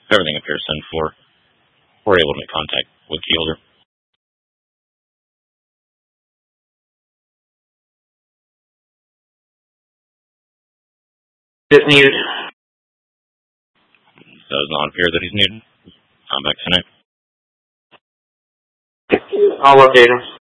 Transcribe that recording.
Everything appears 10-4. We're able to make contact with Keelder. Is needed. Does not appear that he's needed. I'm back tonight. I'll update him.